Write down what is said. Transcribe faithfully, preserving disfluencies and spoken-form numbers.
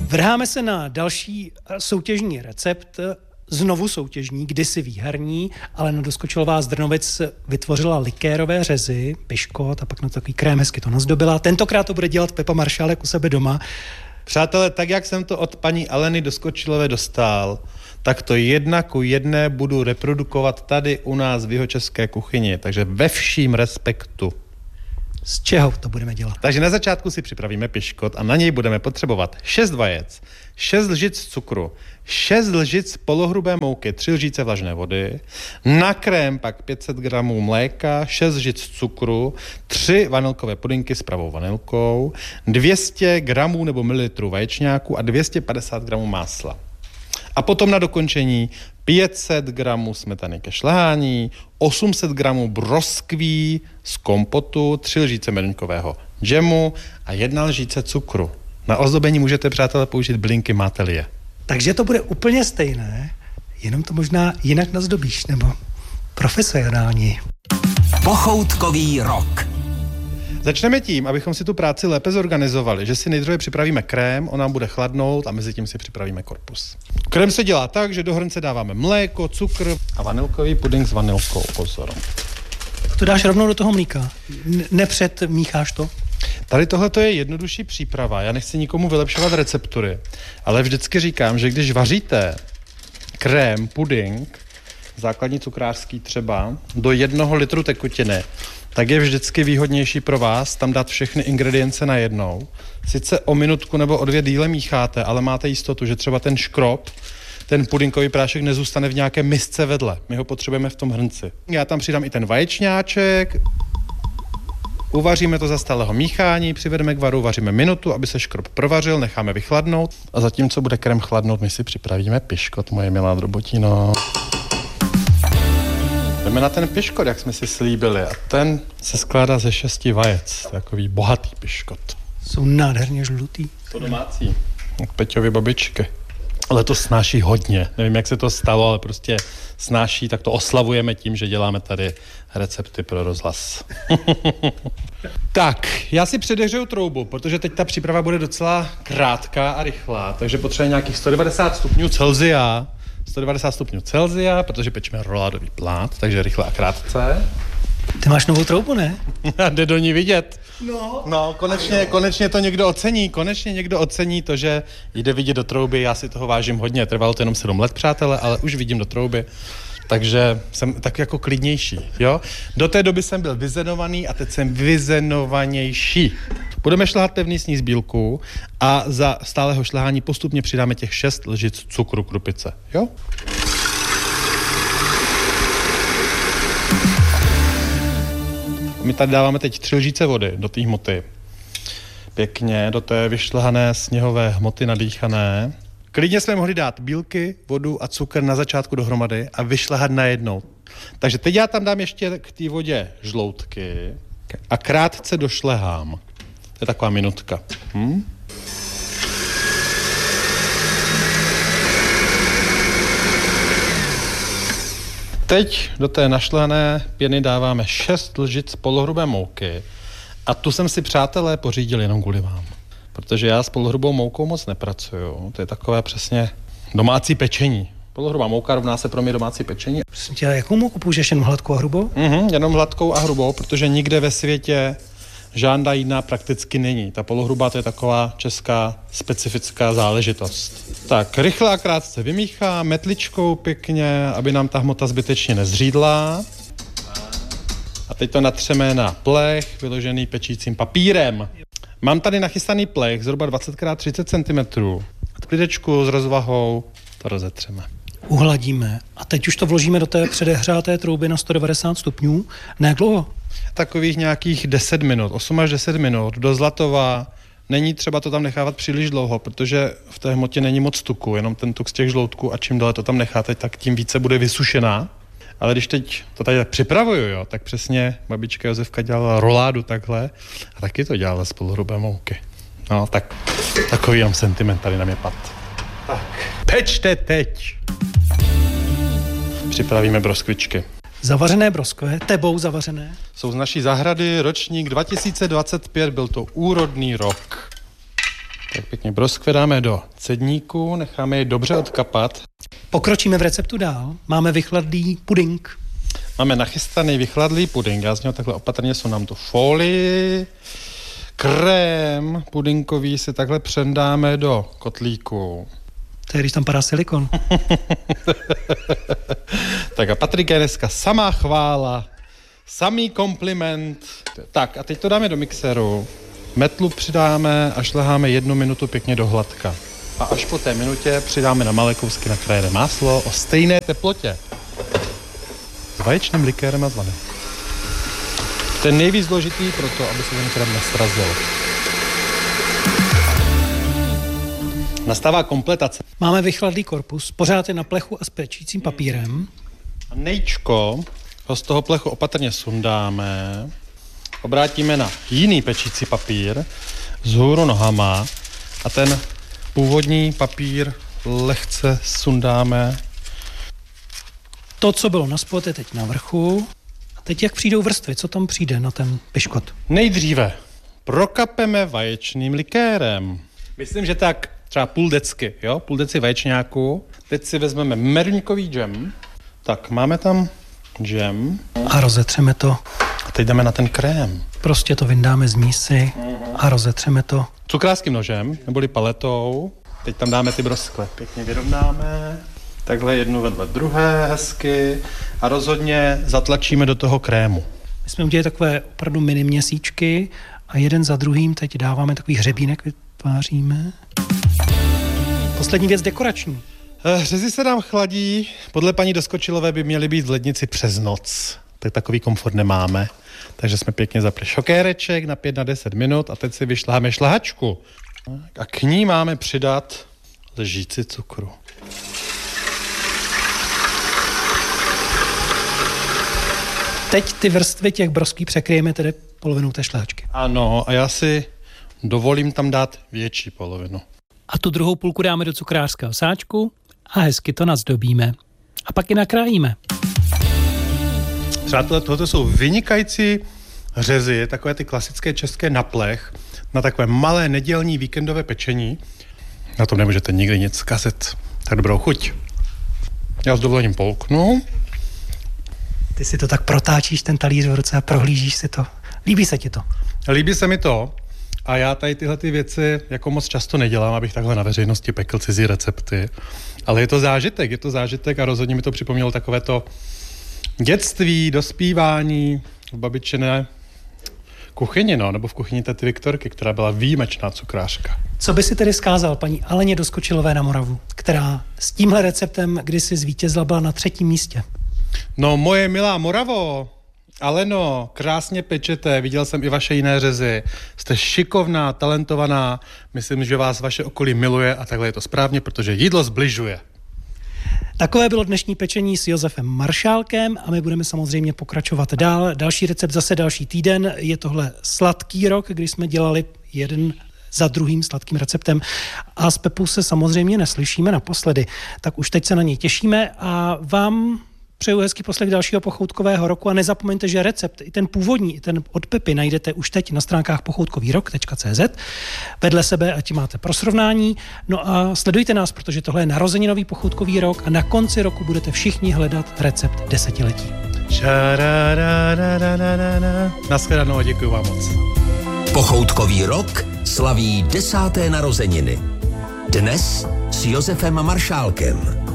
Vrháme se na další soutěžní recept, znovu soutěžní, kdysi výherní, ale na Doskočilová z Drnovic vytvořila likérové řezy, piškot a pak na takový krém hezky to nazdobila. Tentokrát to bude dělat Pepa Maršálek u sebe doma. Přátelé, tak jak jsem to od paní Aleny Doskočilové dostal, tak to jedna ku jedné budu reprodukovat tady u nás v jihočeské kuchyni, takže ve vším respektu. Z čeho to budeme dělat? Takže na začátku si připravíme piškot a na něj budeme potřebovat šest vajec, šest lžic cukru, šest lžic polohrubé mouky, tři lžíce vlažné vody, na krém pak pět set gramů mléka, šest lžic cukru, tři vanilkové pudinky s pravou vanilkou, dvě stě gramů nebo mililitrů vaječňáku a dvě stě padesát gramů másla. A potom na dokončení pět set gramů smetany ke šlehání, osm set gramů broskví z kompotu, tři lžíce medoňkového džemu a jedna lžíce cukru. Na ozdobení můžete, přátelé, použít bylinky, máte-li je. Takže to bude úplně stejné, jenom to možná jinak nazdobíš, nebo profesionální. Pochoutkový rok. Začneme tím, abychom si tu práci lépe zorganizovali, že si nejdříve připravíme krém, on nám bude chladnout a mezi tím si připravíme korpus. Krém se dělá tak, že do hrnce dáváme mléko, cukr a vanilkový puding s vanilkou. Pozor. To dáš rovnou do toho mlíka? Nepředmícháš to? Tady tohle to je jednodušší příprava. Já nechci nikomu vylepšovat receptury, ale vždycky říkám, že když vaříte krém, puding, základní cukrářský třeba, do jednoho litru tekutiny, tak je vždycky výhodnější pro vás tam dát všechny ingredience najednou. Sice o minutku nebo o dvě díle mícháte, ale máte jistotu, že třeba ten škrob, ten pudinkový prášek nezůstane v nějaké misce vedle. My ho potřebujeme v tom hrnci. Já tam přidám i ten vaječňáček, uvaříme to za stálého míchání, přivedeme k varu, vaříme minutu, aby se škrob provařil, necháme vychladnout a zatímco bude krém chladnout, my si připravíme piškot, moje milá drobotino. Jdeme na ten piškot, jak jsme si slíbili, a ten se skládá ze šesti vajec, takový bohatý piškot. Jsou nádherně žlutý. To domácí, od Peťovy babičky. Ale to snáší hodně, nevím, jak se to stalo, ale prostě snáší, tak to oslavujeme tím, že děláme tady recepty pro rozhlas. Tak, já si předehřeju troubu, protože teď ta příprava bude docela krátká a rychlá, takže potřebuje nějakých sto devadesát stupňů Celsia, sto devadesát stupňů Celsia, protože pečeme roládový plát, takže rychle a krátce. Ty máš novou troubu, ne? Jde do ní vidět. No. No, konečně, konečně to někdo ocení, konečně někdo ocení to, že jde vidět do trouby, já si toho vážím hodně, trvalo to jenom sedm let, přátelé, ale už vidím do trouby, takže jsem tak jako klidnější, jo. Do té doby jsem byl vyzenovaný a teď jsem vyzenovanější. Budeme šlehat pevný sníh bílku a za stálého šlehání postupně přidáme těch šest lžic cukru krupice, jo. My tady dáváme teď tři lžíce vody do té hmoty. Pěkně, do té vyšlehané sněhové hmoty nadýchané. Klidně jsme mohli dát bílky, vodu a cukr na začátku dohromady a vyšlehat najednou. Takže teď já tam dám ještě k té vodě žloutky a krátce došlehám. To je taková minutka. Hm? Teď do té našlehané pěny dáváme šest lžic polohrubé mouky a tu jsem si, přátelé, pořídil jenom kvůli vám. Protože já s polohrubou moukou moc nepracuju. To je takové přesně domácí pečení. Polohrubá mouka rovná se pro mě domácí pečení. Prosím tě, jakou mouku použiješ, jenom hladkou a hrubou? Mhm, jenom hladkou a hrubou, protože nikde ve světě žádná jiná prakticky není. Ta polohrubá to je taková česká specifická záležitost. Tak, rychle a krátce vymíchá metličkou pěkně, aby nám ta hmota zbytečně nezřídla. A teď to natřeme na plech, vyložený pečícím papírem. Mám tady nachystaný plech, zhruba dvacet krát třicet centimetrů. V klidečku s rozvahou to rozetřeme. Uhladíme. A teď už to vložíme do té předehřáté trouby na sto devadesát stupňů. Na jak dlouho? Takových nějakých deset minut, osm až deset minut, do zlatova. Není třeba to tam nechávat příliš dlouho, protože v té hmotě není moc tuku, jenom ten tuk z těch žloutků a čím dále to tam necháte, tak tím více bude vysušená. Ale když teď to tady tak připravuju, jo, tak přesně babička Josefka dělala roládu takhle a taky to dělala z polohrubé mouky. No, tak takový jenom sentiment tady na mě pad. Tak, pečte teď. Připravíme broskvičky. Zavařené broskve, tebou zavařené. Jsou z naší zahrady, ročník dva tisíce dvacet pět, byl to úrodný rok. Tak pěkně broskve dáme do cedníku, necháme je dobře odkapat. Pokročíme v receptu dál. Máme vychladlý puding. Máme nachystaný vychladlý puding. Já z něho takhle opatrně sundám tu folii. Krém pudinkový si takhle přendáme do kotlíku. To je, když tam padá silikon. Tak a Patrik je dneska samá chvála, samý kompliment. Tak a teď to dáme do mixéru. Metlu přidáme a šleháme jednu minutu pěkně do hladka. A až po té minutě přidáme na malé kousky nakrájené máslo o stejné teplotě. S vaječným likérem a zvanem. To je nejvíc důležitý pro to, aby se ten krém nestrazil. Nastává kompletace. Máme vychladlý korpus, pořád je na plechu a s pečícím papírem. A nejčko ho z toho plechu opatrně sundáme, obrátíme na jiný pečící papír vzhůru nohama a ten původní papír lehce sundáme. To, co bylo na spod, je teď na vrchu. A teď jak přijdou vrstvy, co tam přijde na ten piškot? Nejdříve prokapeme vaječným likérem. Myslím, že tak třeba půl decky, jo? Půl deci vaječňáku. Teď si vezmeme meruňkový džem. Tak, máme tam džem. A rozetřeme to. A teď jdeme na ten krém. Prostě to vyndáme z mísy a rozetřeme to. Cukrářským nožem, neboli paletou. Teď tam dáme ty broskve. Pěkně vyrovnáme. Takhle jednu vedle druhé, hezky. A rozhodně zatlačíme do toho krému. My jsme udělali takové opravdu mini měsíčky a jeden za druhým teď dáváme takový hřebínek, vytváříme. Poslední věc dekorační. Řezy se nám chladí. Podle paní Doskočilové by měly být v lednici přes noc. Tak takový komfort nemáme. Takže jsme pěkně zapli šokéreček na pět na deset minut a teď si vyšláme šlahačku. A k ní máme přidat lžíci cukru. Teď ty vrstvy těch broskví překryjeme tedy polovinou té šlehačky. Ano, a já si dovolím tam dát větší polovinu. A tu druhou půlku dáme do cukrářského sáčku a hezky to nazdobíme. A pak ji nakrájíme. Přátelé, tohle jsou vynikající řezy, takové ty klasické české na plech, na takové malé nedělní víkendové pečení. Na tom nemůžete nikdy nic zkazit. Tak dobrou chuť. Já s dovolením polknu. Ty si to tak protáčíš, ten talíř v ruce a prohlížíš si to. Líbí se ti to? Líbí se mi to. A já tady tyhle ty věci jako moc často nedělám, abych takhle na veřejnosti pekl cizí recepty. Ale je to zážitek, je to zážitek a rozhodně mi to připomnělo takové to dětství, dospívání v babičiné kuchyni, no, nebo v kuchyni tety Viktorky, která byla výjimečná cukrářka. Co by si tedy vzkázal paní Aleně Doskočilové na Moravu, která s tímhle receptem kdysi zvítězila, byla na třetím místě? No, moje milá Moravo, Aleno, krásně pečete, viděl jsem i vaše jiné řezy. Jste šikovná, talentovaná, myslím, že vás vaše okolí miluje a takhle je to správně, protože jídlo zbližuje. Takové bylo dnešní pečení s Josefem Maršálkem a my budeme samozřejmě pokračovat dál. Další recept zase další týden. Je tohle sladký rok, kdy jsme dělali jeden za druhým sladkým receptem a s Pepou se samozřejmě neslyšíme naposledy. Tak už teď se na něj těšíme a vám přeju hezký poslech dalšího pochoutkového roku a nezapomeňte, že recept, i ten původní, i ten od Pepy najdete už teď na stránkách pochoutkový rok tečka cé zet. Vedle sebe, ať máte pro srovnání. No a sledujte nás, protože tohle je narozeninový pochoutkový rok a na konci roku budete všichni hledat recept desetiletí. Naschledanou a děkuji vám moc. Pochoutkový rok slaví desáté narozeniny. Dnes s Josefem Maršálkem.